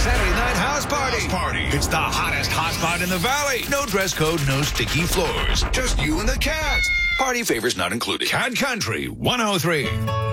Saturday night house party. It's the hottest hot spot in the valley. No dress code, no sticky floors. Just you and the cats. Party favors not included. Cat Country 103.